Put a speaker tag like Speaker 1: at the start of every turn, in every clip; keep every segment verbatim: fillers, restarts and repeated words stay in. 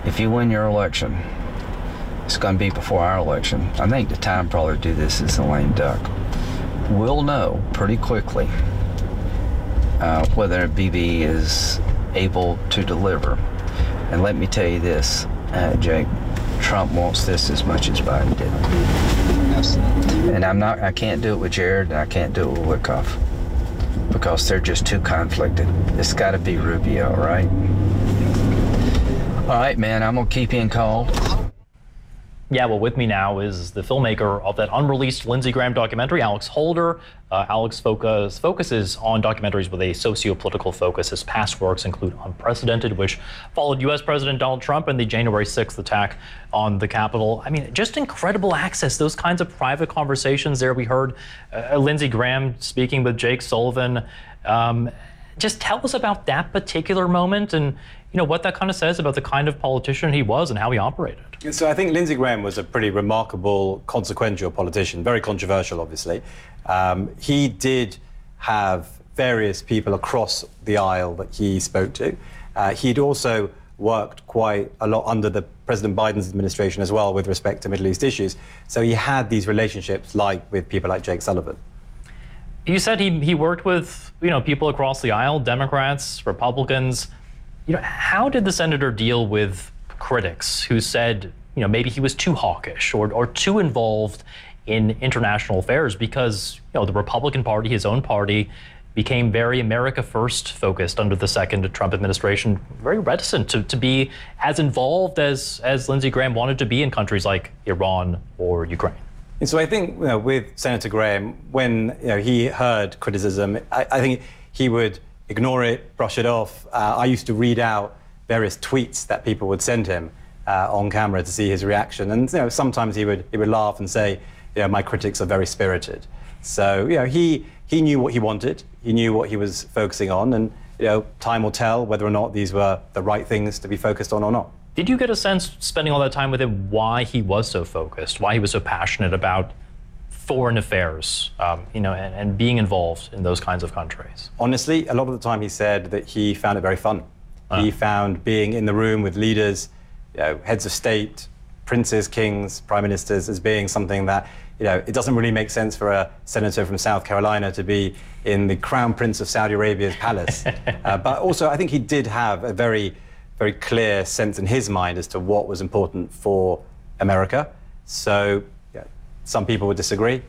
Speaker 1: if you win your election, it's going to be before our election. I think the time probably to do this is a lame duck. We'll know pretty quickly uh, whether B B is able to deliver. And let me tell you this, uh, Jake, Trump wants this as much as Biden did.
Speaker 2: Absolutely.
Speaker 1: And I'm not, I can't do it with Jared, and I can't do it with Wickoff, because they're just too conflicted. It's got to be Rubio, right? All right, man, I'm gonna keep you in call.
Speaker 3: Yeah, well, with me now is the filmmaker of that unreleased Lindsey Graham documentary, Alex Holder. Uh, Alex focus, focuses on documentaries with a socio-political focus. His past works include Unprecedented, which followed U S President Donald Trump and the January sixth attack on the Capitol. I mean, just incredible access, those kinds of private conversations there. We heard uh, Lindsey Graham speaking with Jake Sullivan. Um, just tell us about that particular moment and, you know, what that kind of says about the kind of politician he was and how he operated.
Speaker 4: So I think Lindsey Graham was a pretty remarkable, consequential politician, very controversial, obviously. Um, he did have various people across the aisle that he spoke to. Uh, he'd also worked quite a lot under the President Biden's administration as well with respect to Middle East issues. So he had these relationships like with people like Jake Sullivan.
Speaker 3: You said he, he worked with, you know, people across the aisle, Democrats, Republicans. You know, how did the senator deal with critics who said, you know, maybe he was too hawkish or, or too involved in international affairs because, you know, the Republican Party, his own party, became very America First focused under the second Trump administration, very reticent to, to be as involved as, as Lindsey Graham wanted to be in countries like Iran or Ukraine?
Speaker 4: And so I think, you know, with Senator Graham, when, you know, he heard criticism, I, I think he would ignore it, brush it off. Uh, I used to read out various tweets that people would send him uh, on camera to see his reaction. And, you know, sometimes he would he would laugh and say, you know, my critics are very spirited. So, you know, he he knew what he wanted. He knew what he was focusing on. And, you know, time will tell whether or not these were the right things to be focused on or not.
Speaker 3: Did you get a sense, spending all that time with him, why he was so focused, why he was so passionate about foreign affairs, um, you know, and, and being involved in those kinds of countries?
Speaker 4: Honestly, a lot of the time he said that he found it very fun.
Speaker 3: Uh.
Speaker 4: He found being in the room with leaders, you know, heads of state, princes, kings, prime ministers, as being something that, you know, it doesn't really make sense for a senator from South Carolina to be in the Crown Prince of Saudi Arabia's palace. uh, but also, I think he did have a very, very clear sense in his mind as to what was important for America. So, yeah, some people would disagree.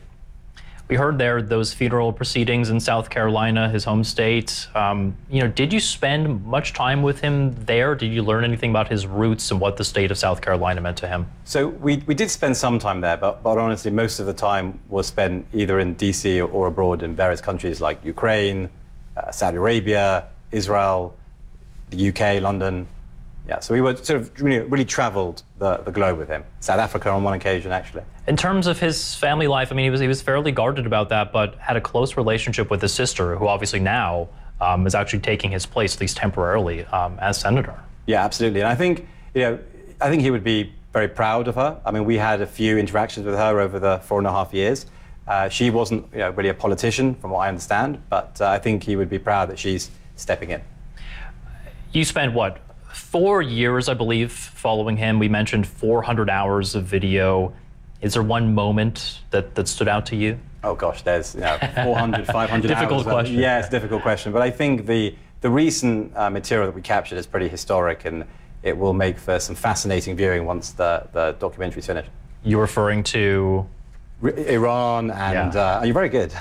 Speaker 3: We heard there those funeral proceedings in South Carolina, his home state. Um, you know, did you spend much time with him there? Did you learn anything about his roots and what the state of South Carolina meant to him?
Speaker 4: So we, we did spend some time there, but, but honestly, most of the time was spent either in D C or, or abroad in various countries like Ukraine, uh, Saudi Arabia, Israel, the U K, London. Yeah, so we were sort of really, really traveled the, the globe with him. South Africa on one occasion, actually.
Speaker 3: In terms of his family life, I mean, he was he was fairly guarded about that, but had a close relationship with his sister, who obviously now um, is actually taking his place, at least temporarily, um, as senator.
Speaker 4: Yeah, absolutely. And I think, you know, I think he would be very proud of her. I mean, we had a few interactions with her over the four and a half years. Uh, she wasn't, you know, really a politician, from what I understand, but uh, I think he would be proud that she's stepping in.
Speaker 3: You spent what? Four years, I believe, following him. We mentioned four hundred hours of video. Is there one moment that, that stood out to you?
Speaker 4: Oh gosh, there's, you know, four hundred, five hundred
Speaker 3: difficult
Speaker 4: hours.
Speaker 3: question.
Speaker 4: Yeah, it's a difficult question. But I think the, the recent uh, material that we captured is pretty historic, and it will make for some fascinating viewing once the, the documentary's finished.
Speaker 3: You're referring to?
Speaker 4: Iran and,
Speaker 3: yeah.
Speaker 4: uh, you're very good.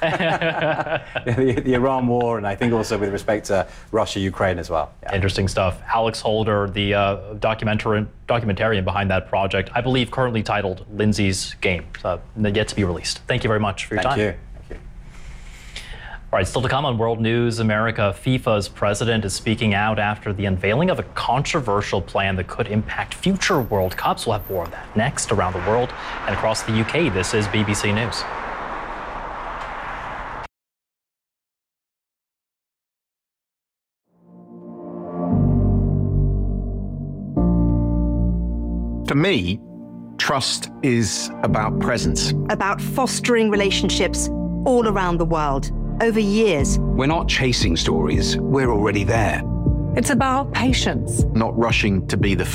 Speaker 4: the, the Iran war, and I think also with respect to Russia, Ukraine as well. Yeah.
Speaker 3: Interesting stuff. Alex Holder, the uh, documentarian, documentarian behind that project, I believe currently titled Lindsey's Game, uh, yet to be released. Thank you very much for your
Speaker 4: Thank
Speaker 3: time.
Speaker 4: You.
Speaker 3: All right, still to come on World News America, FIFA's president is speaking out after the unveiling of a controversial plan that could impact future World Cups. We'll have more of that next around the world and across the U K. This is B B C News.
Speaker 5: For me, trust is about presence.
Speaker 6: About fostering relationships all around the world. Over years.
Speaker 5: We're not chasing stories, we're already there.
Speaker 7: It's about patience.
Speaker 5: Not rushing to be the